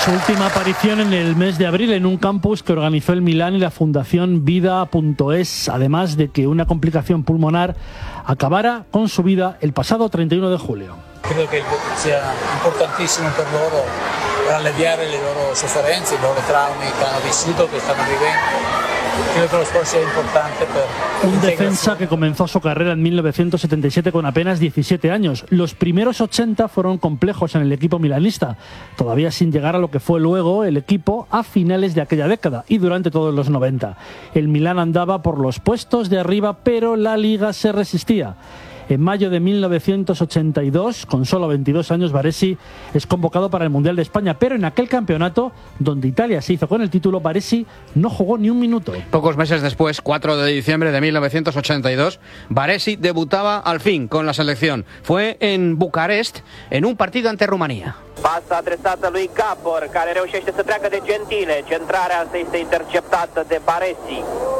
Su última aparición en el mes de abril en un campus que organizó el Milán y la Fundación Vida.es, además de que una complicación pulmonar acabara con su vida el pasado 31 de julio. Creo que sia importantissimo per loro alleviare le loro sofferenze, i loro traumi che hanno vissuto, che stanno vivendo. Creo que lo sport sea importante per un defensa que comenzó su carrera en 1977 con apenas 17 años. Los primeros 80 fueron complejos en el equipo milanista, todavía sin llegar a lo que fue luego el equipo a finales de aquella década y durante todos los 90. El Milán andaba por los puestos de arriba, pero la Liga se resistía. En mayo de 1982, con solo 22 años, Baresi es convocado para el Mundial de España, pero en aquel campeonato, donde Italia se hizo con el título, Baresi no jugó ni un minuto. Pocos meses después, 4 de diciembre de 1982, Baresi debutaba al fin con la selección. Fue en Bucarest, en un partido ante Rumanía. Passa adresată lui Capor, care reușește să treacă de Gentile. Centrarea însă este interceptată de Baresi.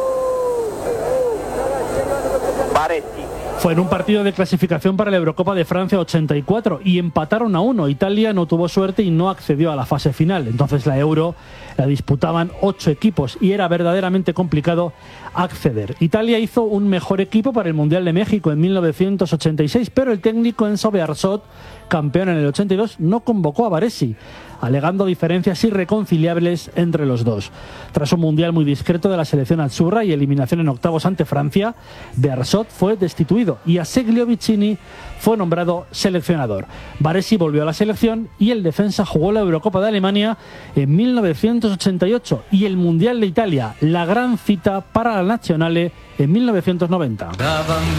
Fue en un partido de clasificación para la Eurocopa de Francia 84 y empataron a 1. Italia no tuvo suerte y no accedió a la fase final. Entonces la Euro la disputaban 8 equipos y era verdaderamente complicado acceder. Italia hizo un mejor equipo para el Mundial de México en 1986, pero el técnico Enzo Bearzot, campeón en el 82, no convocó a Baresi, alegando diferencias irreconciliables entre los dos. Tras un mundial muy discreto de la selección azzurra y eliminación en octavos ante Francia, Bearzot fue destituido y Aseglio Vicini fue nombrado seleccionador. Baresi volvió a la selección y el defensa jugó la Eurocopa de Alemania en 1988 y el Mundial de Italia, la gran cita para la Nazionale en 1990.